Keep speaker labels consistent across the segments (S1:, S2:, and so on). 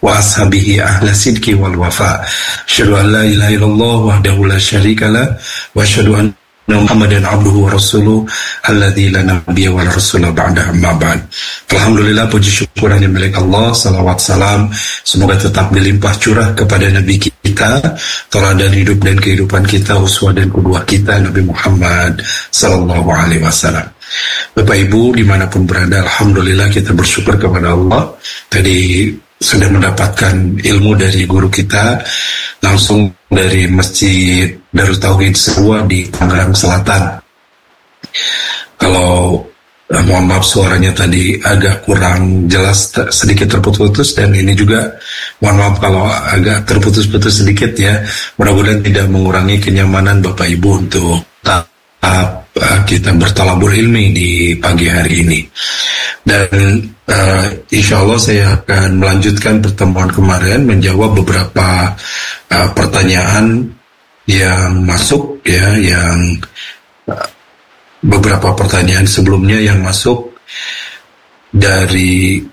S1: wa ashabihi ahla sidqi wal wafa. Asyhadu an la ilaha illallah wahdahu la syarikalah wa asyhadu anna Muhammadan abduhu wa rasuluh alladzi la nabiyya wa la rasula ba'da amma ba'd. Alhamdulillah, puji syukur hanya milik Allah. Salawat salam semoga tetap dilimpah curah kepada Nabi kita, teladan hidup dan kehidupan kita, uswah dan qudwah kita, Nabi Muhammad sallallahu alaihi wasallam. Bapak Ibu dimanapun berada, alhamdulillah kita bersyukur kepada Allah. Tadi sudah mendapatkan ilmu dari guru kita langsung dari Masjid Darut Tauhid Serua di Tangerang Selatan. Kalau mohon maaf suaranya tadi agak kurang jelas, sedikit terputus-putus, dan ini juga mohon maaf kalau agak terputus-putus sedikit ya. Mudah-mudahan tidak mengurangi kenyamanan Bapak Ibu untuk tetap kita bertalabur ilmi di pagi hari ini. Dan insya Allah saya akan melanjutkan pertemuan kemarin menjawab beberapa pertanyaan yang masuk ya, yang beberapa pertanyaan sebelumnya yang masuk dari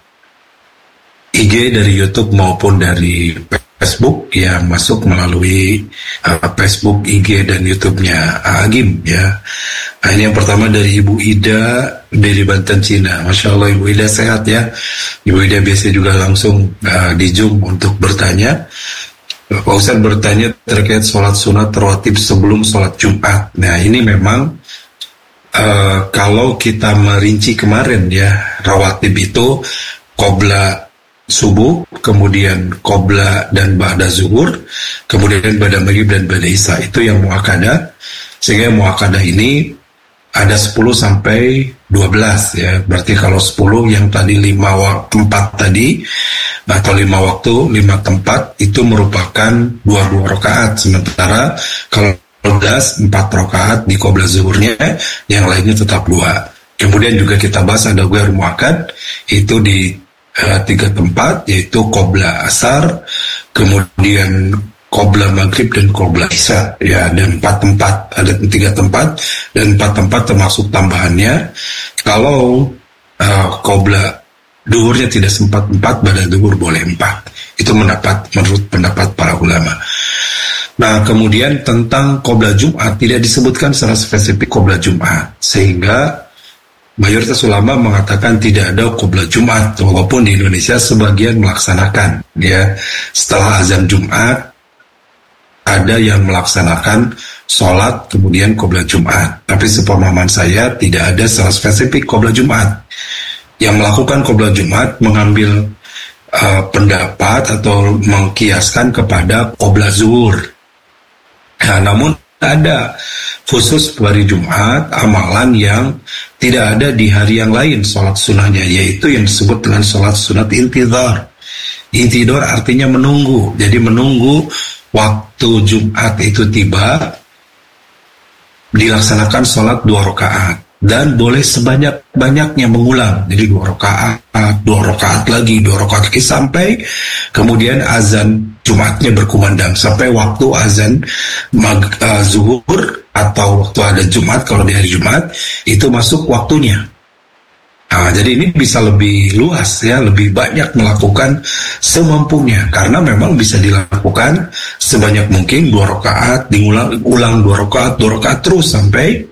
S1: IG, dari YouTube maupun dari Facebook, yang masuk melalui Facebook, IG, dan YouTube-nya Agim ya. Ini yang pertama dari Ibu Ida dari Banten, Cina. Masya Allah, Ibu Ida sehat ya. Ibu Ida biasa juga langsung di Zoom untuk bertanya. Pak Ustadz bertanya terkait sholat sunat rawatib sebelum sholat Jumat. Nah ini memang kalau kita merinci kemarin ya, rawatib itu qobla subuh, kemudian qobla dan ba'da zuhur, kemudian ba'da maghrib dan ba'da isya. Itu yang muakkadah. Sehingga muakkadah ini ada 10 sampai 12 ya. Berarti kalau 10 yang tadi 5 tempat tadi, atau 5 waktu 5 tempat, itu merupakan 2 rakaat. Sementara kalau 12 4 rakaat di qobla zuhurnya, yang lainnya tetap 2. Kemudian juga kita bahas ada ghair muakkad, itu di 3 tempat, yaitu qobla asar, kemudian qobla maghrib dan qobla isya ya, dan 4 tempat, ada 3 tempat dan 4 tempat termasuk tambahannya. Kalau qobla duhurnya tidak sempat 4, pada duhur boleh 4. Itu menurut pendapat para ulama. Nah kemudian tentang qobla Jumat tidak disebutkan secara spesifik qobla Jumat, sehingga mayoritas ulama mengatakan tidak ada qobla Jumat, walaupun di Indonesia sebagian melaksanakan ya. Setelah azan Jumat ada yang melaksanakan sholat kemudian qobla Jumat, tapi sepemahaman saya tidak ada secara spesifik qobla Jumat. Yang melakukan qobla Jumat mengambil pendapat atau mengkiaskan kepada qobla zuhur. Nah, namun ada khusus hari Jumat amalan yang tidak ada di hari yang lain sholat sunnahnya, yaitu yang disebut dengan sholat sunat intidhar. Intidhar artinya menunggu. Jadi menunggu waktu Jumat itu tiba, dilaksanakan sholat 2 rakaat, dan boleh sebanyak-banyaknya mengulang. Jadi 2 rakaat, 2 rakaat lagi, 2 rakaat lagi, sampai kemudian azan Jumatnya berkumandang, sampai waktu azan zuhur atau waktu ada Jumat, kalau di hari Jumat itu masuk waktunya. Nah, jadi ini bisa lebih luas ya, lebih banyak melakukan semampunya, karena memang bisa dilakukan sebanyak mungkin 2 rakaat, diulang 2 rakaat, 2 rakaat terus sampai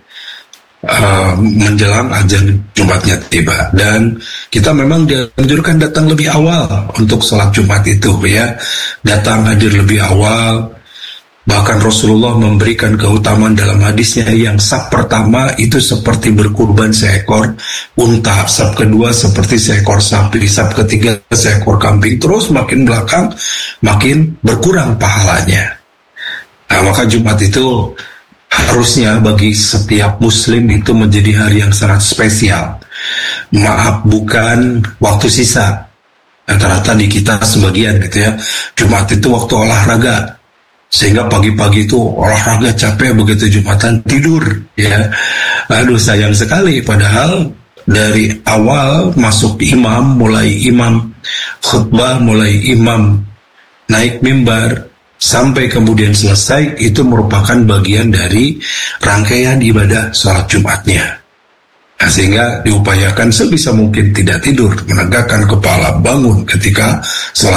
S1: menjelang azan Jumatnya tiba. Dan kita memang dianjurkan datang lebih awal untuk sholat Jumat itu ya, datang hadir lebih awal. Bahkan Rasulullah memberikan keutamaan dalam hadisnya yang saf pertama itu seperti berkurban seekor unta, saf kedua seperti seekor sapi, saf ketiga seekor kambing, terus makin belakang makin berkurang pahalanya. Nah, maka Jumat itu harusnya bagi setiap muslim itu menjadi hari yang sangat spesial. Maaf, bukan waktu sisa. Rata-rata di kita sebagian gitu ya, Jumat itu waktu olahraga, sehingga pagi-pagi itu olahraga capek, begitu Jumatan tidur ya. Aduh sayang sekali, padahal dari awal masuk imam, mulai imam khutbah, mulai imam naik mimbar sampai kemudian selesai, itu merupakan bagian dari rangkaian ibadah sholat Jumatnya. Nah, sehingga diupayakan sebisa mungkin tidak tidur, menegakkan kepala, bangun ketika sholat